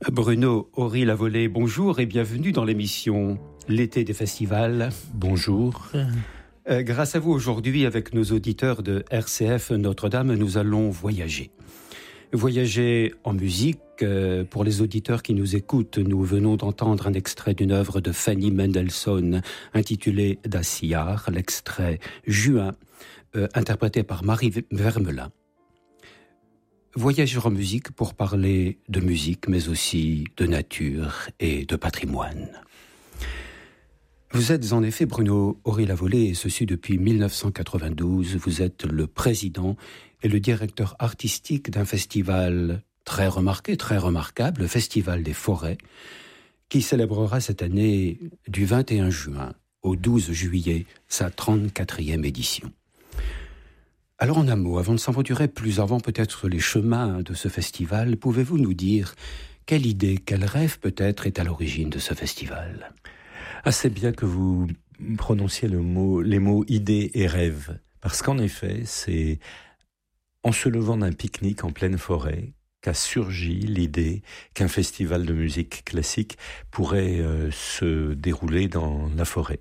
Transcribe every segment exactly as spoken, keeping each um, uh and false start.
Bruno Ory-Lavolée, bonjour et bienvenue dans l'émission L'été des festivals. Bonjour. Euh, grâce à vous aujourd'hui, avec nos auditeurs de R C F Notre-Dame, nous allons voyager. Voyager en musique, euh, pour les auditeurs qui nous écoutent, nous venons d'entendre un extrait d'une œuvre de Fanny Mendelssohn intitulée Das Jahr, l'extrait Juin, euh, interprété par Marie Vermelin. Voyager en musique pour parler de musique, mais aussi de nature et de patrimoine. Vous êtes en effet Bruno Ory-Lavolée, et ceci depuis dix-neuf cent quatre-vingt-douze. Vous êtes le président et le directeur artistique d'un festival très remarqué, très remarquable, le Festival des Forêts, qui célébrera cette année du vingt et un juin au douze juillet sa trente-quatrième édition. Alors en un mot, avant de s'aventurer plus avant peut-être les chemins de ce festival, pouvez-vous nous dire quelle idée, quel rêve peut-être est à l'origine de ce festival ? Ah, c'est bien que vous prononciez le mot, les mots idée et rêve, parce qu'en effet, c'est en se levant d'un pique-nique en pleine forêt qu'a surgi l'idée qu'un festival de musique classique pourrait euh, se dérouler dans la forêt.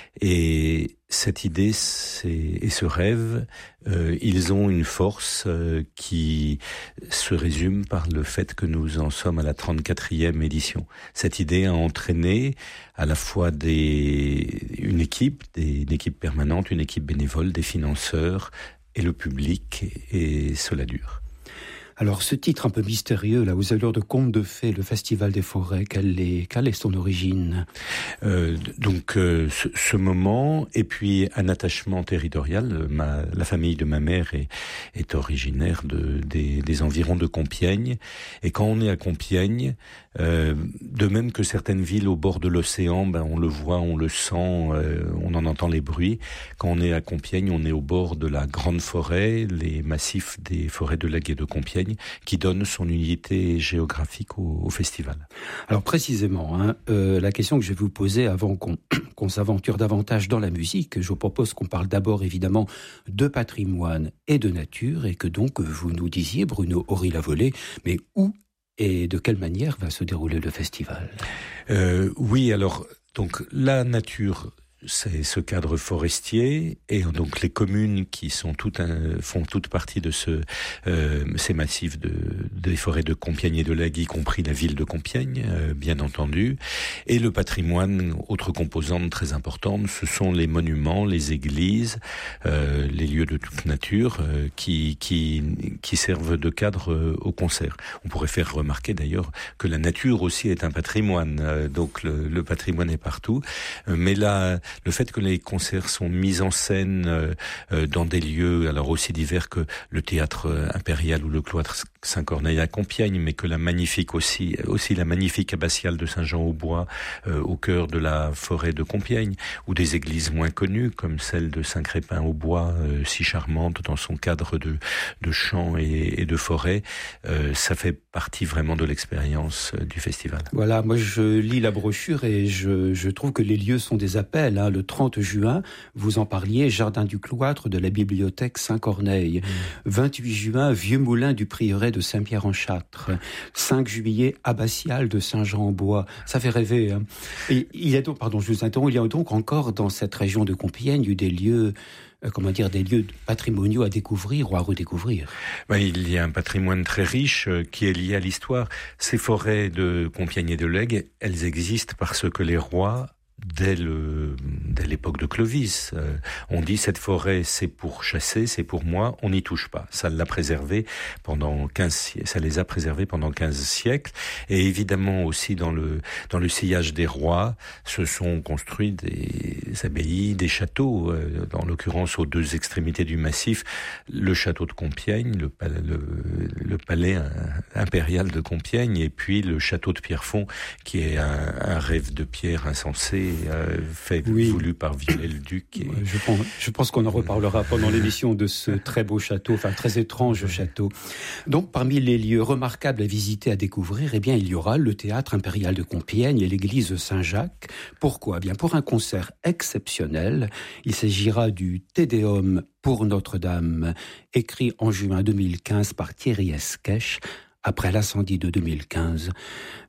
Et cette idée c'est, et ce rêve, euh, ils ont une force euh, qui se résume par le fait que nous en sommes à la trente-quatrième édition. Cette idée a entraîné à la fois des, une équipe, des, une équipe permanente, une équipe bénévole, des financeurs et le public, et cela dure. Alors, ce titre un peu mystérieux, là, aux allures de conte de fées, le Festival des Forêts, quelle est, quelle est son origine ? euh, Donc, euh, ce, ce moment, et puis un attachement territorial. Ma, la famille de ma mère est, est originaire de, des, des environs de Compiègne. Et quand on est à Compiègne, euh, de même que certaines villes au bord de l'océan, ben, on le voit, on le sent, euh, on en entend les bruits. Quand on est à Compiègne, on est au bord de la grande forêt, les massifs des forêts de l'Ague et de Compiègne, qui donne son unité géographique au, au festival. Alors précisément, hein, euh, la question que je vais vous poser avant qu'on, qu'on s'aventure davantage dans la musique, je vous propose qu'on parle d'abord évidemment de patrimoine et de nature, et que donc vous nous disiez, Bruno Ory-Lavolée, mais où et de quelle manière va se dérouler le festival ? euh, Oui, alors, donc la nature, c'est ce cadre forestier, et donc les communes qui sont toutes un, font toute partie de ce euh, ces massifs de des forêts de Compiègne et de l'Ague, y compris la ville de Compiègne, euh, bien entendu. Et le patrimoine, autre composante très importante, ce sont les monuments, les églises, euh, les lieux de toute nature euh, qui qui qui servent de cadre euh, au concert. On pourrait faire remarquer d'ailleurs que la nature aussi est un patrimoine, euh, donc le, le patrimoine est partout, euh, mais là le fait que les concerts sont mis en scène euh, euh, dans des lieux alors aussi divers que le théâtre impérial ou le cloître Saint-Corneille à Compiègne, mais que la magnifique aussi, aussi la magnifique abbatiale de Saint-Jean-au-Bois euh, au cœur de la forêt de Compiègne, ou des églises moins connues comme celle de Saint-Crépin-au-Bois, euh, si charmante dans son cadre de, de champs et, et de forêt, euh, ça fait partie vraiment de l'expérience euh, du festival. Voilà, moi je lis la brochure et je, je trouve que les lieux sont des appels. Hein. Le trente juin, vous en parliez, Jardin du Cloître de la bibliothèque Saint-Corneille. Mmh. vingt-huit juin, Vieux Moulin du Prieuré de Saint-Pierre-en-Châtre. cinq juillet, Abbatiale de Saint-Jean-en-Bois. Ça fait rêver. Hein. Et il y a donc, pardon, je vous interromps, il y a donc encore dans cette région de Compiègne eu des lieux, euh, comment dire, des lieux patrimoniaux à découvrir ou à redécouvrir. Ben, il y a un patrimoine très riche euh, qui est lié à l'histoire. Ces forêts de Compiègne et de l'Ague, elles existent parce que les rois, dès le dès l'époque de Clovis, euh, on dit cette forêt c'est pour chasser, c'est pour moi, on n'y touche pas. Ça l'a préservé pendant quinze ça les a préservés pendant quinze siècles, et évidemment aussi dans le dans le sillage des rois se sont construits des abbayes, des châteaux, euh, en l'occurrence aux deux extrémités du massif, le château de Compiègne, le palais, le, le palais impérial de Compiègne, et puis le château de Pierrefonds qui est un, un rêve de pierre insensé, Euh, fait oui. voulu par Viollet-le-Duc. Et... Je pense, je pense qu'on en reparlera pendant l'émission de ce très beau château, enfin très étrange château. Donc, parmi les lieux remarquables à visiter, à découvrir, eh bien, il y aura le théâtre impérial de Compiègne et l'église Saint-Jacques. Pourquoi ? Eh bien, pour un concert exceptionnel, il s'agira du Te Deum pour Notre-Dame, écrit en juin deux mille quinze par Thierry Esquèche, après l'incendie de deux mille quinze.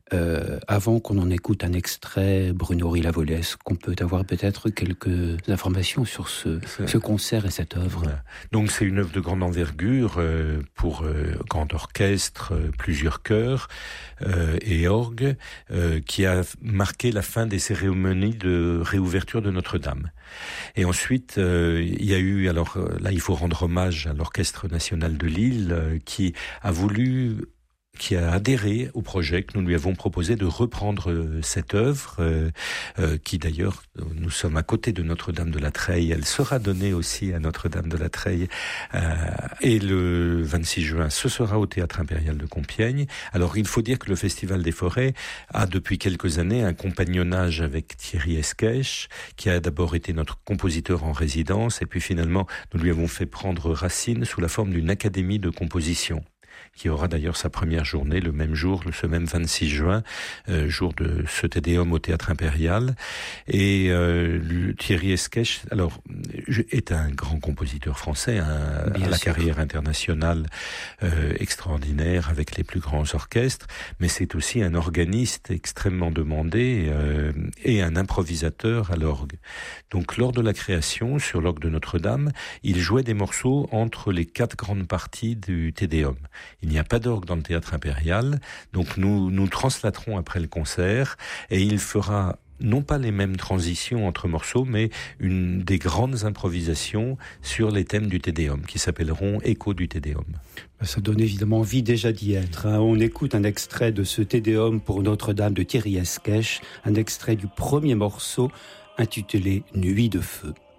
Euh, avant qu'on en écoute un extrait, Bruno Ory-Lavolet, est-ce qu'on peut avoir peut-être quelques informations sur ce, ce concert et cette œuvre? Voilà. Donc c'est une œuvre de grande envergure euh, pour euh, grand orchestre, euh, plusieurs chœurs euh, et orgues, euh, qui a marqué la fin des cérémonies de réouverture de Notre-Dame. Et ensuite, euh, il y a eu, alors là il faut rendre hommage à l'Orchestre National de Lille, euh, qui a voulu... qui a adhéré au projet que nous lui avons proposé de reprendre cette œuvre, euh, euh, qui d'ailleurs, nous sommes à côté de Notre-Dame de la Treille, elle sera donnée aussi à Notre-Dame de la Treille, euh, et le vingt-six juin, ce sera au Théâtre Impérial de Compiègne. Alors il faut dire que le Festival des Forêts a depuis quelques années un compagnonnage avec Thierry Esquèche, qui a d'abord été notre compositeur en résidence, et puis finalement nous lui avons fait prendre racine sous la forme d'une académie de composition, qui aura d'ailleurs sa première journée le même jour, ce même vingt-six juin, euh, jour de ce Te Deum au Théâtre Impérial. Et euh, Thierry Esquèche, alors, est un grand compositeur français, hein, à la carrière internationale euh, extraordinaire, avec les plus grands orchestres, mais c'est aussi un organiste extrêmement demandé euh, et un improvisateur à l'orgue. Donc, lors de la création, sur l'orgue de Notre-Dame, il jouait des morceaux entre les quatre grandes parties du Te Deum. Il n'y a pas d'orgue dans le Théâtre Impérial, donc nous nous translaterons après le concert, et il fera non pas les mêmes transitions entre morceaux, mais une des grandes improvisations sur les thèmes du Te Deum, qui s'appelleront Écho du Te Deum. Ça donne évidemment envie déjà d'y être. Hein. On écoute un extrait de ce Te Deum pour Notre-Dame de Thierry Esquèche, un extrait du premier morceau intitulé Nuit de feu.